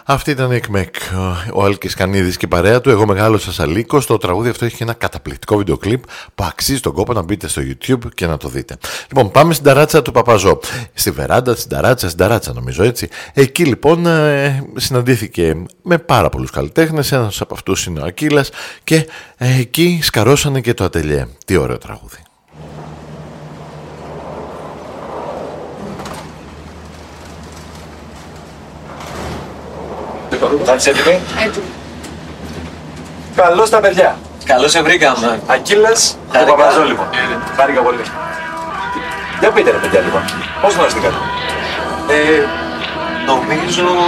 Αυτή ήταν η ΕΚΜΕΚ, ο Άλκης Κανίδης και η παρέα του. Εγώ μεγάλωσα Σαλίκος. Το τραγούδι αυτό έχει ένα καταπληκτικό βίντεο κλιπ που αξίζει τον κόπο να μπείτε στο YouTube και να το δείτε. Λοιπόν, πάμε στην ταράτσα του Παπαζό. Στη βεράντα, στην ταράτσα νομίζω έτσι. Εκεί λοιπόν συναντήθηκε με πάρα πολλούς καλλιτέχνες. Ένας από αυτούς είναι ο Ακύλας και εκεί σκαρώσανε και το ατελιέ. Τι ωραίο τραγούδι. Θα είσαι έτοιμοι? Έτοιμοι. Καλώς τα παιδιά. Καλώς σε βρήκαμε. Ακύλας και Παπαζό λοιπόν. Χάρηκα πολύ. Για πείτε ρε παιδιά λοιπόν, πώς γνωριστήκατε? Νομίζω